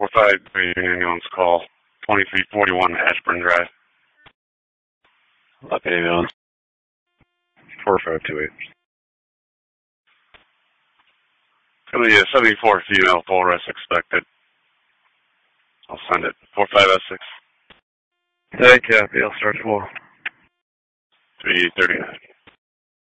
45 ambulance call, 2341 Ashburn Drive. Lock ambulance. 4528. Going to be a 74 female, full rest expected. I'll send it. 45S6. Thank you. I'll start tomorrow. 339.